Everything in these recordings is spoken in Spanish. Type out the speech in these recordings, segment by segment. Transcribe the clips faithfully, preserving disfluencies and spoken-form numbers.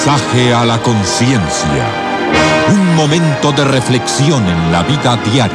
Mensaje a la conciencia. Un momento de reflexión en la vida diaria.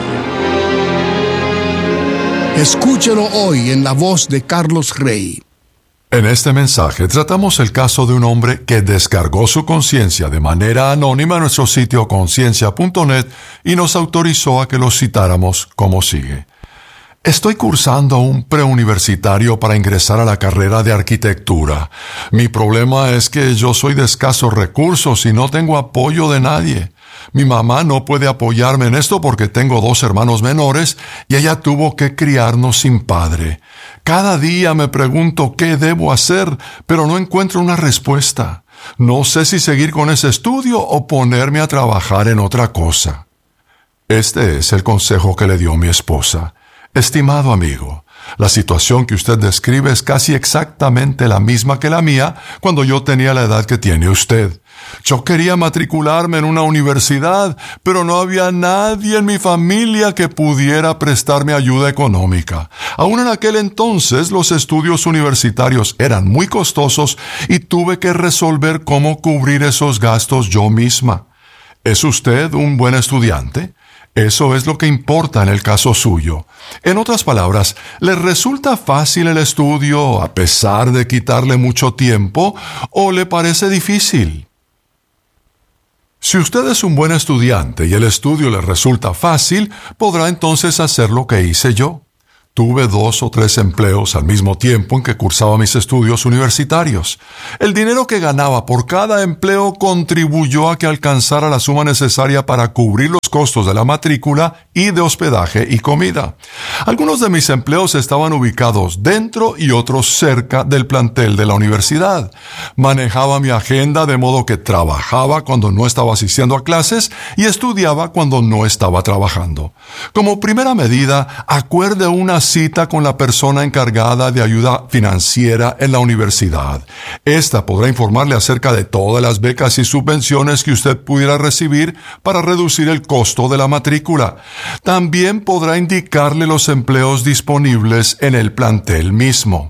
Escúchelo hoy en la voz de Carlos Rey. En este mensaje tratamos el caso de un hombre que descargó su conciencia de manera anónima en nuestro sitio conciencia punto net y nos autorizó a que lo citáramos como sigue. Estoy cursando un preuniversitario para ingresar a la carrera de arquitectura. Mi problema es que yo soy de escasos recursos y no tengo apoyo de nadie. Mi mamá no puede apoyarme en esto porque tengo dos hermanos menores y ella tuvo que criarnos sin padre. Cada día me pregunto qué debo hacer, pero no encuentro una respuesta. No sé si seguir con ese estudio o ponerme a trabajar en otra cosa. Este es el consejo que le dio mi esposa. Estimado amigo, la situación que usted describe es casi exactamente la misma que la mía cuando yo tenía la edad que tiene usted. Yo quería matricularme en una universidad, pero no había nadie en mi familia que pudiera prestarme ayuda económica. Aún en aquel entonces los estudios universitarios eran muy costosos y tuve que resolver cómo cubrir esos gastos yo misma. ¿Es usted un buen estudiante? Eso es lo que importa en el caso suyo. En otras palabras, ¿le resulta fácil el estudio a pesar de quitarle mucho tiempo o le parece difícil? Si usted es un buen estudiante y el estudio le resulta fácil, podrá entonces hacer lo que hice yo. Tuve dos o tres empleos al mismo tiempo en que cursaba mis estudios universitarios. El dinero que ganaba por cada empleo contribuyó a que alcanzara la suma necesaria para cubrir los costos de la matrícula y de hospedaje y comida. Algunos de mis empleos estaban ubicados dentro y otros cerca del plantel de la universidad. Manejaba mi agenda de modo que trabajaba cuando no estaba asistiendo a clases y estudiaba cuando no estaba trabajando. Como primera medida, acuerde una cita con la persona encargada de ayuda financiera en la universidad. Esta podrá informarle acerca de todas las becas y subvenciones que usted pudiera recibir para reducir el costo de la matrícula. También podrá indicarle los empleos disponibles en el plantel mismo.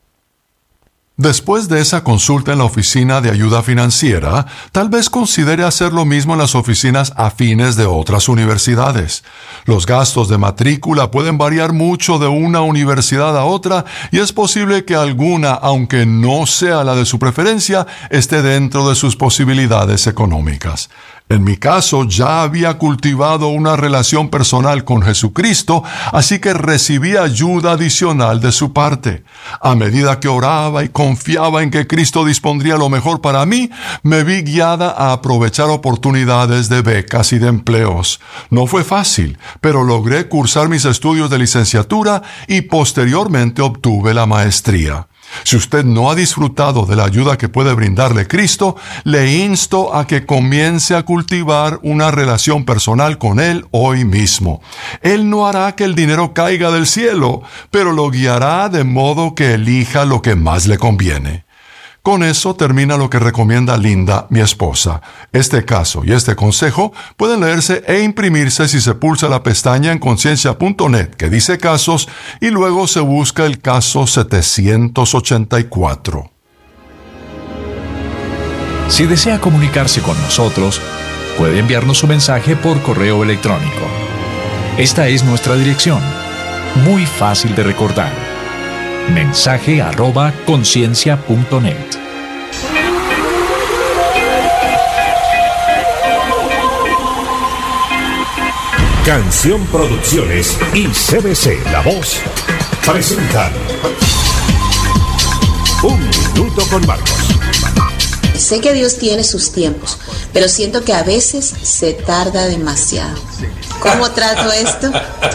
Después de esa consulta en la oficina de ayuda financiera, tal vez considere hacer lo mismo en las oficinas afines de otras universidades. Los gastos de matrícula pueden variar mucho de una universidad a otra y es posible que alguna, aunque no sea la de su preferencia, esté dentro de sus posibilidades económicas. En mi caso, ya había cultivado una relación personal con Jesucristo, así que recibí ayuda adicional de su parte. A medida que oraba y confiaba en que Cristo dispondría lo mejor para mí, me vi guiada a aprovechar oportunidades de becas y de empleos. No fue fácil, pero logré cursar mis estudios de licenciatura y posteriormente obtuve la maestría. Si usted no ha disfrutado de la ayuda que puede brindarle Cristo, le insto a que comience a cultivar una relación personal con Él hoy mismo. Él no hará que el dinero caiga del cielo, pero lo guiará de modo que elija lo que más le conviene. Con eso termina lo que recomienda Linda, mi esposa. Este caso y este consejo pueden leerse e imprimirse si se pulsa la pestaña en conciencia punto net que dice casos y luego se busca el caso setecientos ochenta y cuatro. Si desea comunicarse con nosotros, puede enviarnos su mensaje por correo electrónico. Esta es nuestra dirección, muy fácil de recordar. Mensaje arroba conciencia punto net. Canción Producciones y C B C La Voz presentan Un Minuto con Marcos. Sé que Dios tiene sus tiempos, pero siento que a veces se tarda demasiado. ¿Cómo trato esto?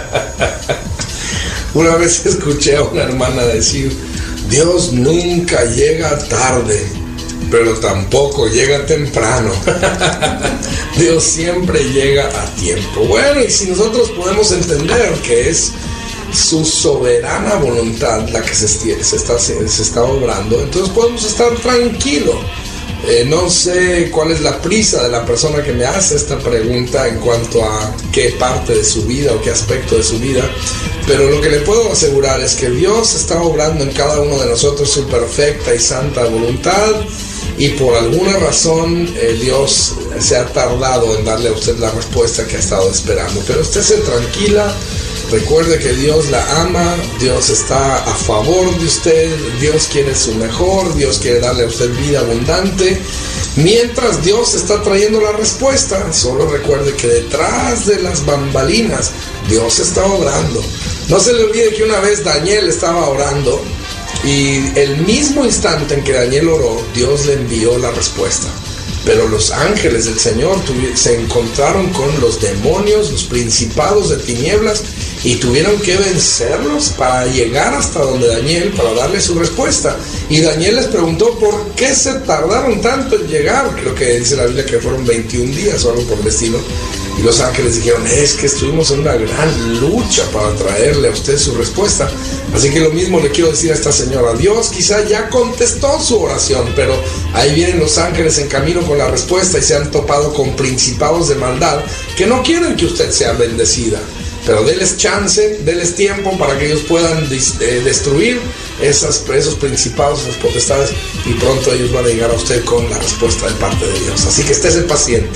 Una vez escuché a una hermana decir, Dios nunca llega tarde, pero tampoco llega temprano. Dios siempre llega a tiempo. Bueno, y si nosotros podemos entender que es su soberana voluntad la que se, se, está, se está obrando, entonces podemos estar tranquilos. Eh, no sé cuál es la prisa de la persona que me hace esta pregunta en cuanto a qué parte de su vida o qué aspecto de su vida, pero lo que le puedo asegurar es que Dios está obrando en cada uno de nosotros su perfecta y santa voluntad y por alguna razón eh, Dios se ha tardado en darle a usted la respuesta que ha estado esperando. Pero usted se tranquila, recuerde que Dios la ama, Dios está a favor de usted, Dios quiere su mejor, Dios quiere darle a usted vida abundante. Mientras Dios está trayendo la respuesta, solo recuerde que detrás de las bambalinas Dios está obrando. No se le olvide que una vez Daniel estaba orando y el mismo instante en que Daniel oró, Dios le envió la respuesta. Pero los ángeles del Señor se encontraron con los demonios, los principados de tinieblas, y tuvieron que vencerlos para llegar hasta donde Daniel, para darle su respuesta. Y Daniel les preguntó por qué se tardaron tanto en llegar. Creo que dice la Biblia que fueron veintiún días o algo por el estilo. Y los ángeles dijeron, es que estuvimos en una gran lucha para traerle a usted su respuesta. Así que lo mismo le quiero decir a esta señora. Dios quizá ya contestó su oración, pero ahí vienen los ángeles en camino con la respuesta y se han topado con principados de maldad que no quieren que usted sea bendecida. Pero déles chance, déles tiempo para que ellos puedan eh, destruir esas, esos principados, esas potestades, y pronto ellos van a llegar a usted con la respuesta de parte de Dios. Así que estés paciente.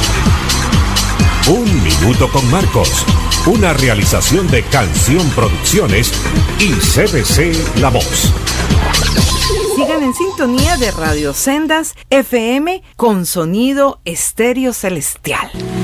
Un minuto con Marcos, una realización de Canción Producciones y C B C La Voz. Sigan en sintonía de Radio Sendas F M con sonido estéreo celestial.